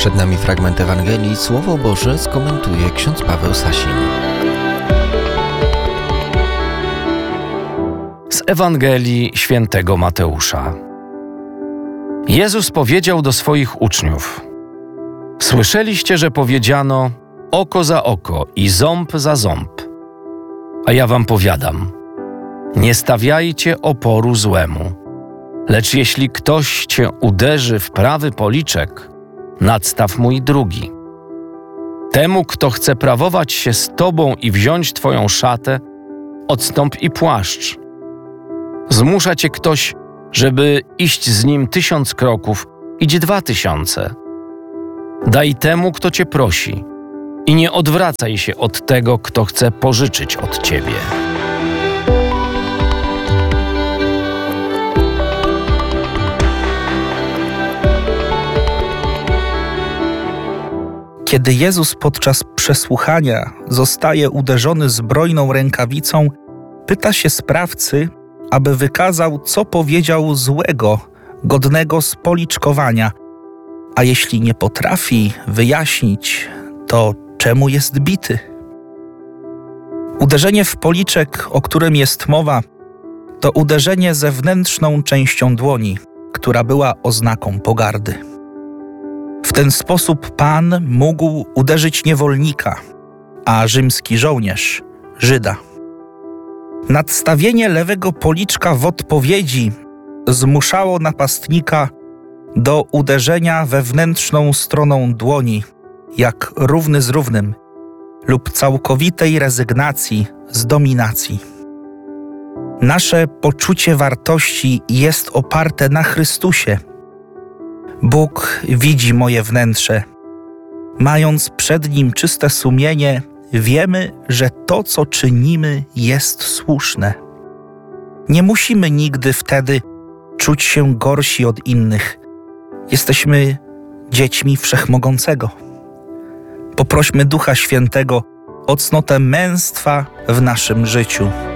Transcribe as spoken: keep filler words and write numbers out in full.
Przed nami fragment Ewangelii. Słowo Boże skomentuje ksiądz Paweł Sasin. Z Ewangelii świętego Mateusza. Jezus powiedział do swoich uczniów: Słyszeliście, że powiedziano oko za oko i ząb za ząb. A ja wam powiadam, nie stawiajcie oporu złemu. Lecz jeśli ktoś cię uderzy w prawy policzek, nadstaw mu i drugi. Temu, kto chce prawować się z tobą i wziąć twoją szatę, odstąp i płaszcz. Zmusza cię ktoś, żeby iść z nim tysiąc kroków, idź dwa tysiące. Daj temu, kto cię prosi, i nie odwracaj się od tego, kto chce pożyczyć od ciebie. Kiedy Jezus podczas przesłuchania zostaje uderzony zbrojną rękawicą, pyta się sprawcy, aby wykazał, co powiedział złego, godnego spoliczkowania, a jeśli nie potrafi wyjaśnić, to czemu jest bity? Uderzenie w policzek, o którym jest mowa, to uderzenie zewnętrzną częścią dłoni, która była oznaką pogardy. W ten sposób Pan mógł uderzyć niewolnika, a rzymski żołnierz Żyda. Nadstawienie lewego policzka w odpowiedzi zmuszało napastnika do uderzenia wewnętrzną stroną dłoni, jak równy z równym, lub całkowitej rezygnacji z dominacji. Nasze poczucie wartości jest oparte na Chrystusie. Bóg widzi moje wnętrze. Mając przed Nim czyste sumienie, wiemy, że to, co czynimy, jest słuszne. Nie musimy nigdy wtedy czuć się gorsi od innych. Jesteśmy dziećmi Wszechmogącego. Poprośmy Ducha Świętego o cnotę męstwa w naszym życiu.